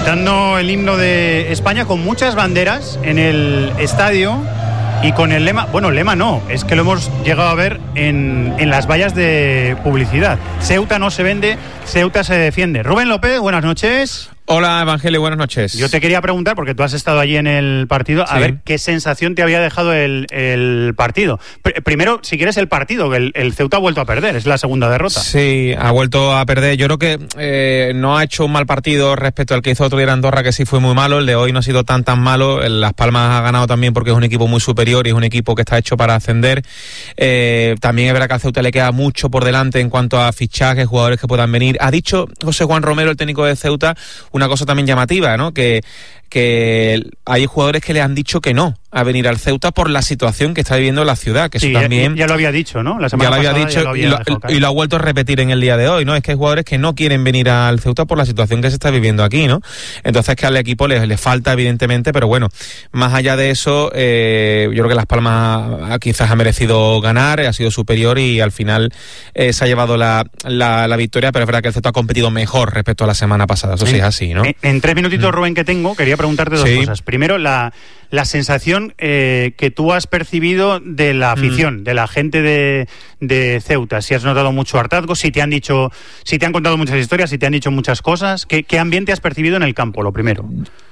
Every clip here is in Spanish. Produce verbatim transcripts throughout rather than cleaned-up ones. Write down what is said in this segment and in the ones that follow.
cantando el himno de España con muchas banderas en el estadio y con el lema, bueno, el lema no, es que lo hemos llegado a ver en, en las vallas de publicidad. Ceuta no se vende, Ceuta se defiende. Rubén López, buenas noches. Hola, Evangelio, buenas noches. Yo te quería preguntar, porque tú has estado allí en el partido, a sí. ver qué sensación te había dejado el, el partido. Pr- primero, si quieres, el partido, que el, el Ceuta ha vuelto a perder, es la segunda derrota. Sí, ha vuelto a perder. Yo creo que eh, no ha hecho un mal partido respecto al que hizo otro día en Andorra, que sí fue muy malo. El de hoy no ha sido tan tan malo. Las Palmas ha ganado también porque es un equipo muy superior y es un equipo que está hecho para ascender. Eh, también es verdad que al Ceuta le queda mucho por delante en cuanto a fichajes, jugadores que puedan venir. Ha dicho José Juan Romero, el técnico de Ceuta, una cosa también llamativa, ¿no? Que, que hay jugadores que le han dicho que no a venir al Ceuta por la situación que está viviendo la ciudad, que sí, eso también ya, ya lo había dicho, ¿no? La semana ya lo había pasada dicho ya lo había y, lo, y lo ha vuelto a repetir en el día de hoy, ¿no? Es que hay jugadores que no quieren venir al Ceuta por la situación que se está viviendo aquí, ¿no? Entonces que al equipo le, le falta evidentemente, pero bueno, más allá de eso, eh, yo creo que Las Palmas quizás ha merecido ganar, ha sido superior y al final eh, se ha llevado la, la, la victoria, pero es verdad que el Ceuta ha competido mejor respecto a la semana pasada, eso sí, sí es así, ¿no? En, en tres minutitos, Rubén, que tengo, quería preguntarte dos sí. cosas. Primero, la, la sensación eh, que tú has percibido de la afición, mm. de la gente de, de Ceuta, si has notado mucho hartazgo, si te han dicho, si te han contado muchas historias, si te han dicho muchas cosas, ¿qué, qué ambiente has percibido en el campo, lo primero?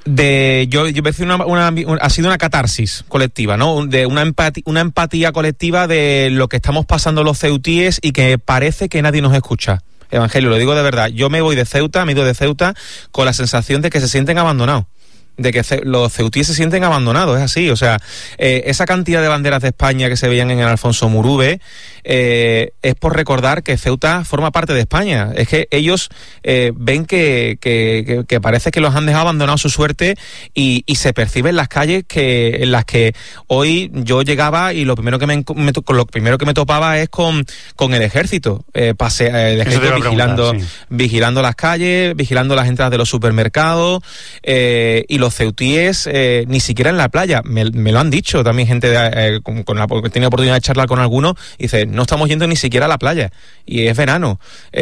De yo yo una, una, una ha sido una catarsis colectiva, ¿no? De una empatía, una empatía colectiva de lo que estamos pasando los ceutíes y que parece que nadie nos escucha. Evangelio, lo digo de verdad. Yo me voy de Ceuta, me he ido de Ceuta con la sensación de que se sienten abandonados. De que ce- los ceutíes se sienten abandonados, es así, o sea, eh, esa cantidad de banderas de España que se veían en el Alfonso Murube eh, es por recordar que Ceuta forma parte de España, es que ellos eh, ven que, que, que, que parece que los han dejado abandonados su suerte y, y se percibe en las calles que en las que hoy yo llegaba y lo primero que me, me lo primero que me topaba es con, con el ejército, eh, pase, eh, el ejército vigilando, sí. vigilando las calles, vigilando las entradas de los supermercados eh, y los ceutíes eh, ni siquiera en la playa, me, me lo han dicho también gente de, eh, con, con la, porque he tenido oportunidad de charlar con algunos y dice, no estamos yendo ni siquiera a la playa y es verano.